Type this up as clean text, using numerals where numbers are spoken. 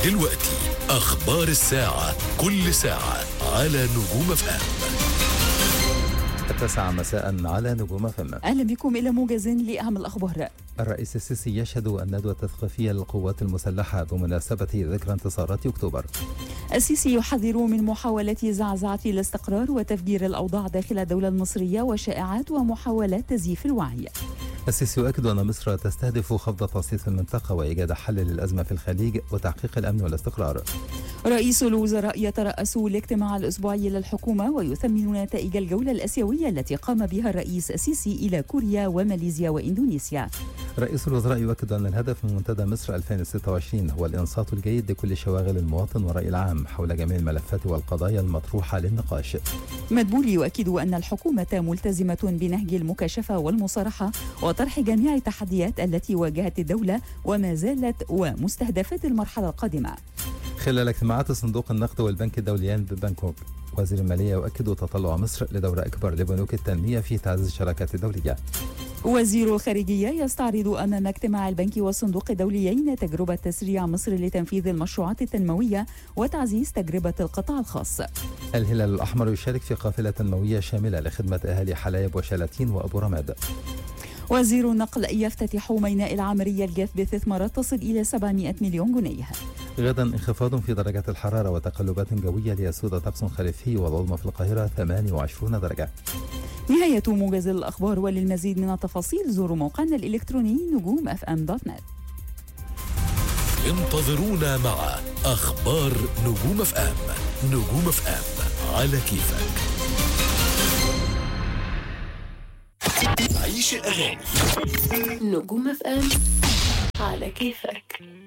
دلوقتي أخبار الساعة، كل ساعة على نجوم FM. 9 مساء على نجوم FM. أهلا بكم إلى موجز لأهم الأخبار. الرئيس السيسي يشهد الندوة التثقيفية للقوات المسلحة بمناسبة ذكرى انتصارات أكتوبر. السيسي يحذر من محاولة زعزعة الاستقرار وتفجير الأوضاع داخل الدولة المصرية وشائعات ومحاولات تزييف الوعي. السيسي يؤكد أن مصر تستهدف خفض تصنيف المنطقة وإيجاد حل للأزمة في الخليج وتحقيق الأمن والاستقرار. رئيس الوزراء يترأس الاجتماع الأسبوعي للحكومة ويثمن نتائج الجولة الآسيوية التي قام بها الرئيس السيسي إلى كوريا وماليزيا وإندونيسيا. رئيس الوزراء يؤكد أن الهدف من منتدى مصر 2026 هو الإنصات الجيد لكل شواغل المواطن والرأي العام حول جميع الملفات والقضايا المطروحة للنقاش. مدبولي يؤكد أن الحكومة ملتزمة بنهج المكاشفة والمصارحة وطرح جميع التحديات التي واجهت الدولة وما زالت ومستهدفات المرحلة القادمة. خلال اجتماعات صندوق النقد والبنك الدوليان ببانكوك، وزير المالية يؤكد تطلع مصر لدور أكبر لبنوك التنمية في تعزيز الشراكات الدولية. وزير الخارجية يستعرض أمام اجتماع البنك والصندوق الدوليين تجربة تسريع مصر لتنفيذ المشروعات التنموية وتعزيز تجربة القطاع الخاص. الهلال الأحمر يشارك في قافلة تنموية شاملة لخدمة أهالي حلايب وشلاتين وأبو رماد. وزير النقل يفتتح ميناء العامرية الجاف باستثمارات تصل إلى 700 مليون جنيه. غدا انخفاض في درجات الحرارة وتقلبات جوية ليسود طقس خريفي والظلمة في القاهرة 28 درجة. نهاية موجز الأخبار، وللمزيد من التفاصيل زوروا موقعنا الإلكتروني نجوم.fm.net. انتظرونا مع أخبار نجوم FM. نجوم FM على كيفك. عيش الأغاني. نجوم FM على كيفك.